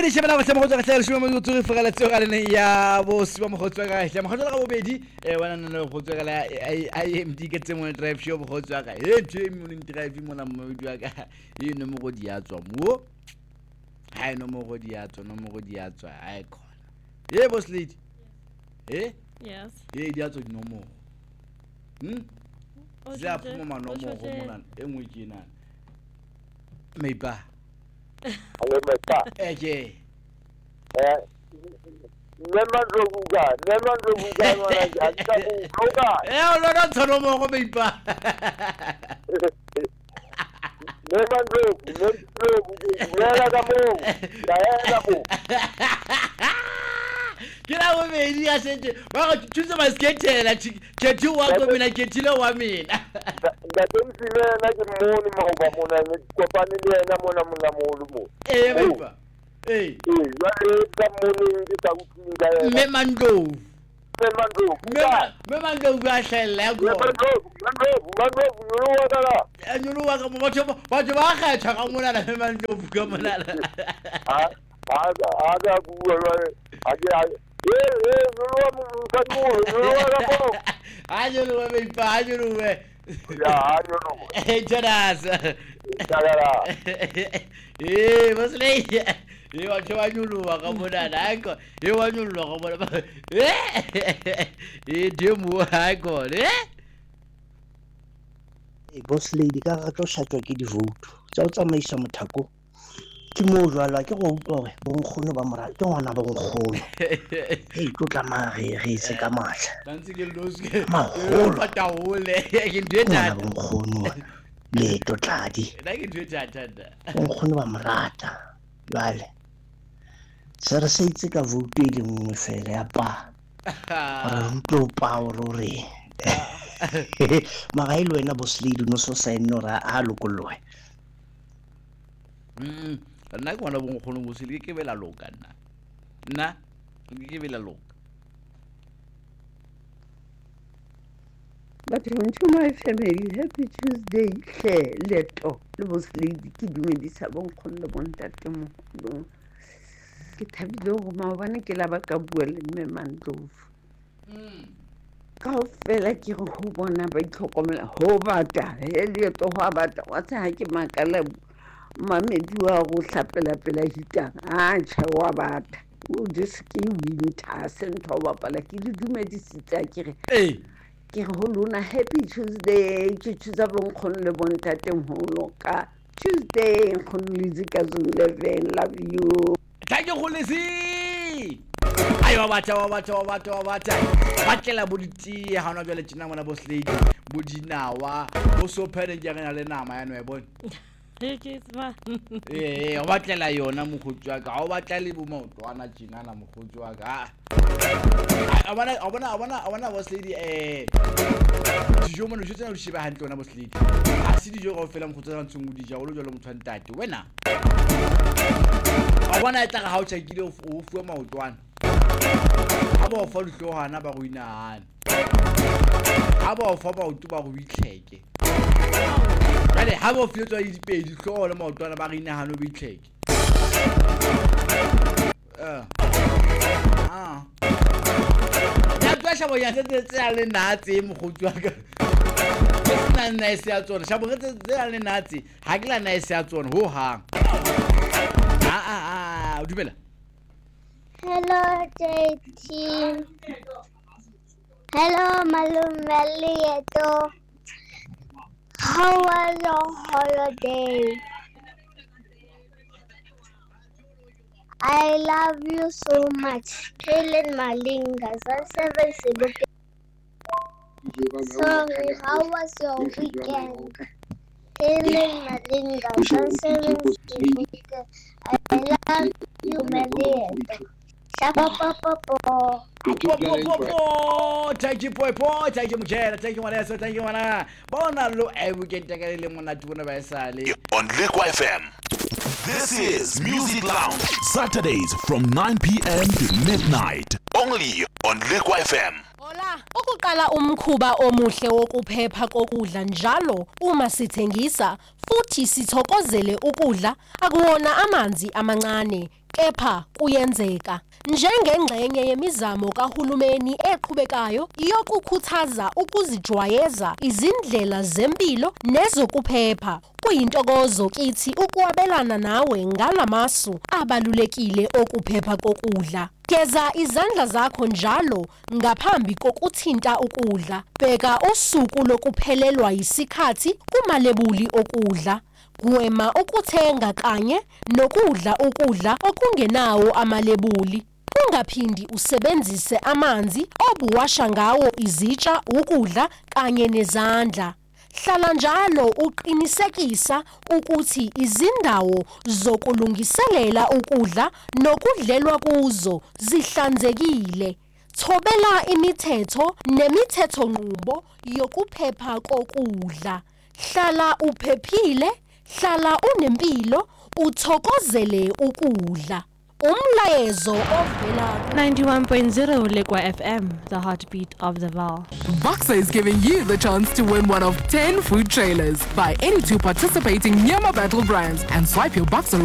bobedi shebela go tsema go tswa ka tsela shimo mo tsuri fegela tseo ga le ya bo siba mo go tswa ka hla mo go tswa ka bobedi wana nna go tswa ka la IMD ke tsemo drive show go tswa ka team morning drive mo na mo diwa ka no mo go di a tswa mo ha no mo go di a tswa no mo go di a tswa ai khona boss lady Yes. di a tswa di no mo Zia phuma mano mo go mona engwe ke na meipa ale meipa eke Neman robuga wala janta buga lo tsono mo go meipa Neman robu wala ga mo ya mo Kila go medi a sente ba go thusa ba sketela ke tu wa go mina ke tile wa mina da temsile na ke moni mo ba mona ne kopane le ena mona mo meipa ya ka moni ke ta utlinga me mando ba hlella go mando nyulu wa ka mo ba kgetha ka mona na me mando ka mona aga bua aga Ajuru meipa ajuru ya ajuru Janasa bos lady wa tshwa nyulu wa ka mona na ko wa nyulu ka mona demo ha ko boss lady ka ga tlo shatwa ke di vote tsa o tsamaisa mothako ke mo jwala ke go utlwa gore bonkgono ba mora ke ngwana bonkgono tlo tla re se ka mahla tantsi ke loske pata hole ke ndeta bonkgono le to tladi nna ke ndeta tata bonkgono ba morata jwale se re se itse ka vote le nngwe fela ya pa re tlo pa re magailo wena boss lady no so sign no ra a lokolwe nna ke bona bonkgono bo se ke bela loka nna ke bela loka But to my family, happy Tuesday, leto, le boss lady, ki dumedisa bonkgono le bontate mo. Ke thabile go maobane ke la ba ka bua le mme Mandlovu. Kaofela ke go bona ba itlhokomela ho bata leto ho bata wa tsa ke makala mamedi wa go hlapela pela hitang tjha wa bata o just ke winter sentho wa pala ke le dumedisitse ke go lona happy Tuesday ke tshutsa bonkgono le bontate moholo ka Tuesday nkgono le zika zone 11 love you thank you khulisi ayo wa batla batlela boditi ha ona jwale tsena mona boss lady bodinawa bo so phele ke rena le nama ya no e bona o batlela yona mokhotsi wa ka o batla le bo maotwana tjinana mokhotsi wa ka a bona boss lady dijo mo no jotse na shiba hantle ona boss lady a se dijo go fela mokhotsi wa ntshungu dija o lo jalo motho ntate wena a bona etla ga ha o tshakile o fuwa maotwana a ba o fa ditlohana ba go inahana a ba o fa ba o tuba go itlheke ale ha bo fetswa dipedi tlo le maotwana ba re inahana o itlheke ya twa shabo ya tse le natse mogotsi wa ka nna nna se ya tsona shabo tse le natse ha ke la nna se ya tsona ho hang o dumela. Hello, JT. Hello, Malume Lieto. How was your holiday? I love you so much. Helen Malinga, 7 Sibuke. Sorry, how was your weekend? Helen Malinga, 7 Sibuke. I love you, Malieto. Thank you, boy. Thank you, Mujera. Thank you, Manessa. Thank you, Mana. Bona lo weekend take a little mona to ba sale. On Liquid FM. This is Music Lounge. Saturdays from 9 p.m. to midnight. Only on Liquid FM. Hola, ukuqala umkhuba omuhle wokuphepha kokudla njalo uma sithengisa futhi sithokozele ukudla akuwona amanzi amancane kepha kuyenzeka. Njengengxenye yemizamo kahulumeni eqhubekayo yokukhuthaza ukuzijwayeza izindlela zempilo nezokuphepha, kuyintokozo kithi ukwabelana nawe ngalamasu abalulekile okuphepha kokudla. Geza izandla zakho njalo ngaphambi kokuthinta ukudla. Bheka usuku lokuphelelwa yisikhathi kumalebuli okudla. Gwema ukuthenga kanye nokudla ukudla okungenawo amalebuli. Ungaphindi usebenzise amanzi obuwasha ngawo izitsha, ukudla kanye nezandla. Hlala njalo uqinisekisa ukuthi izindawo zokulungiselela ukudla nokudlelwa kuzo zihlanzekile. Thobela imithetho nemithethonqubo yokuphepha kokudla. Hlala uphephile, hlala unempilo, uthokozele ukudla. Umlayezo ovela 91.0 Liqua FM, the heartbeat of the Val. Boxer is giving you the chance to win one of 10 food trailers. Buy any two participating Nyama Battle brands and swipe your Boxer